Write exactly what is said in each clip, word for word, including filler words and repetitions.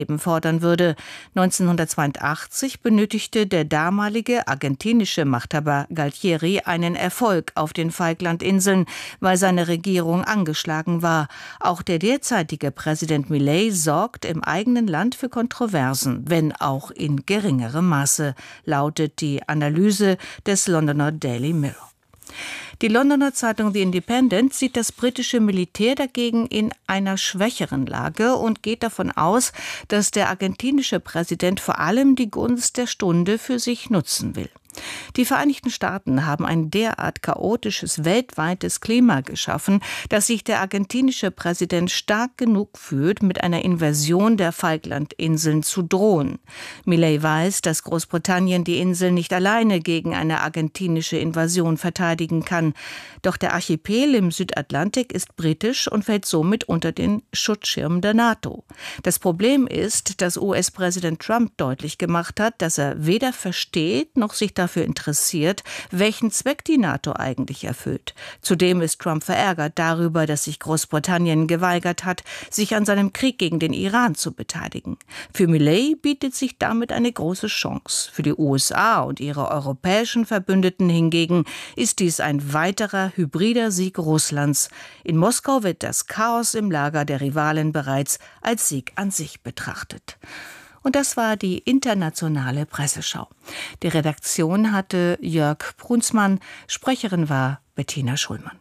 fordern würde. neunzehnhundertzweiundachtzig benötigte der damalige argentinische Machthaber Galtieri einen Erfolg auf den Falklandinseln, weil seine Regierung angeschlagen war. Auch der derzeitige Präsident Milei sorgt im eigenen Land für Kontroversen, wenn auch in geringerem Maße, lautet die Analyse des Londoner Daily Mirror. Die Londoner Zeitung The Independent sieht das britische Militär dagegen in einer schwächeren Lage und geht davon aus, dass der argentinische Präsident vor allem die Gunst der Stunde für sich nutzen will. Die Vereinigten Staaten haben ein derart chaotisches weltweites Klima geschaffen, dass sich der argentinische Präsident stark genug fühlt, mit einer Invasion der Falklandinseln zu drohen. Milei weiß, dass Großbritannien die Insel nicht alleine gegen eine argentinische Invasion verteidigen kann. Doch der Archipel im Südatlantik ist britisch und fällt somit unter den Schutzschirm der NATO. Das Problem ist, dass U S-Präsident Trump deutlich gemacht hat, dass er weder versteht noch sich dafür interessiert, welchen Zweck die NATO eigentlich erfüllt. Zudem ist Trump verärgert darüber, dass sich Großbritannien geweigert hat, sich an seinem Krieg gegen den Iran zu beteiligen. Für Milei bietet sich damit eine große Chance. Für die U S A und ihre europäischen Verbündeten hingegen ist dies ein weiterer hybrider Sieg Russlands. In Moskau wird das Chaos im Lager der Rivalen bereits als Sieg an sich betrachtet. Und das war die internationale Presseschau. Die Redaktion hatte Jörg Brunsmann, Sprecherin war Bettina Schulmann.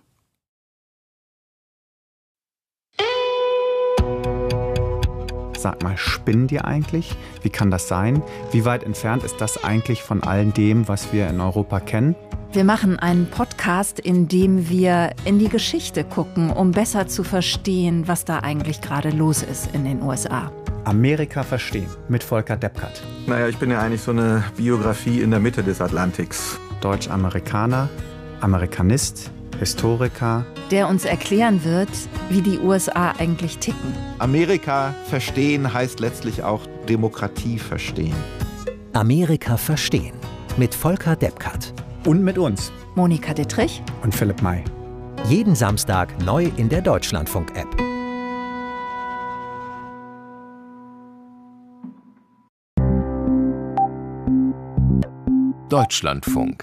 Sag mal, spinnen die eigentlich? Wie kann das sein? Wie weit entfernt ist das eigentlich von all dem, was wir in Europa kennen? Wir machen einen Podcast, in dem wir in die Geschichte gucken, um besser zu verstehen, was da eigentlich gerade los ist in den U S A. Amerika verstehen mit Volker Deppkert. Naja, ich bin ja eigentlich so eine Biografie in der Mitte des Atlantiks. Deutsch-Amerikaner, Amerikanist, Historiker. Der uns erklären wird, wie die U S A eigentlich ticken. Amerika verstehen heißt letztlich auch Demokratie verstehen. Amerika verstehen mit Volker Deppkert. Und mit uns. Monika Dittrich und Philipp May. Jeden Samstag neu in der Deutschlandfunk-App. Deutschlandfunk.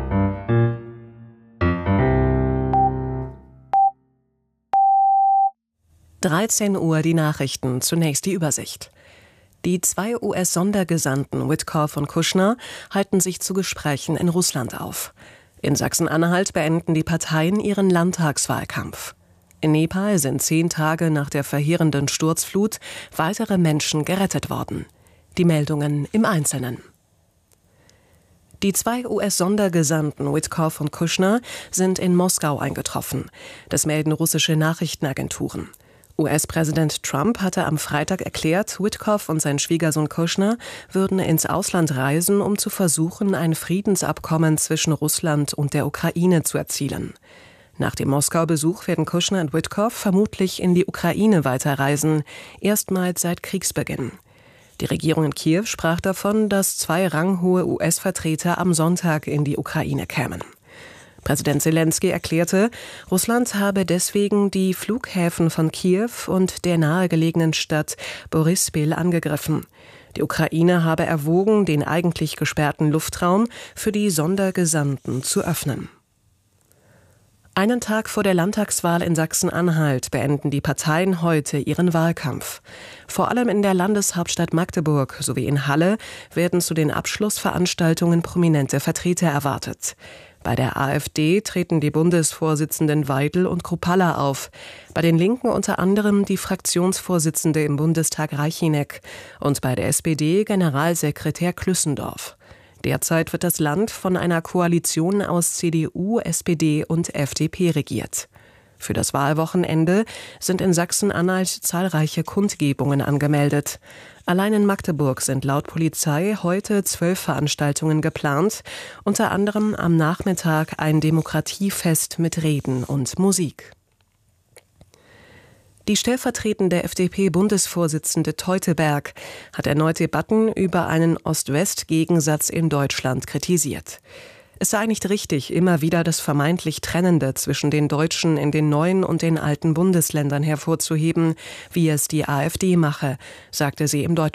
dreizehn Uhr die Nachrichten, zunächst die Übersicht. Die zwei U S-Sondergesandten Witkoff und Kushner halten sich zu Gesprächen in Russland auf. In Sachsen-Anhalt beenden die Parteien ihren Landtagswahlkampf. In Nepal sind zehn Tage nach der verheerenden Sturzflut weitere Menschen gerettet worden. Die Meldungen im Einzelnen. Die zwei U S-Sondergesandten Witkoff und Kushner sind in Moskau eingetroffen. Das melden russische Nachrichtenagenturen. U S-Präsident Trump hatte am Freitag erklärt, Witkoff und sein Schwiegersohn Kushner würden ins Ausland reisen, um zu versuchen, ein Friedensabkommen zwischen Russland und der Ukraine zu erzielen. Nach dem Moskau-Besuch werden Kushner und Witkoff vermutlich in die Ukraine weiterreisen, erstmals seit Kriegsbeginn. Die Regierung in Kiew sprach davon, dass zwei ranghohe U S-Vertreter am Sonntag in die Ukraine kämen. Präsident Selenskyj erklärte, Russland habe deswegen die Flughäfen von Kiew und der nahegelegenen Stadt Boryspil angegriffen. Die Ukraine habe erwogen, den eigentlich gesperrten Luftraum für die Sondergesandten zu öffnen. Einen Tag vor der Landtagswahl in Sachsen-Anhalt beenden die Parteien heute ihren Wahlkampf. Vor allem in der Landeshauptstadt Magdeburg sowie in Halle werden zu den Abschlussveranstaltungen prominente Vertreter erwartet. Bei der AfD treten die Bundesvorsitzenden Weidel und Kruppalla auf. Bei den Linken unter anderem die Fraktionsvorsitzende im Bundestag Reichinek und bei der S P D Generalsekretär Klüssendorf. Derzeit wird das Land von einer Koalition aus C D U, S P D und F D P regiert. Für das Wahlwochenende sind in Sachsen-Anhalt zahlreiche Kundgebungen angemeldet. Allein in Magdeburg sind laut Polizei heute zwölf Veranstaltungen geplant, unter anderem am Nachmittag ein Demokratiefest mit Reden und Musik. Die stellvertretende F D P-Bundesvorsitzende Teuteberg hat erneut Debatten über einen Ost-West-Gegensatz in Deutschland kritisiert. Es sei nicht richtig, immer wieder das vermeintlich Trennende zwischen den Deutschen in den neuen und den alten Bundesländern hervorzuheben, wie es die AfD mache, sagte sie im Deutschlandfunk.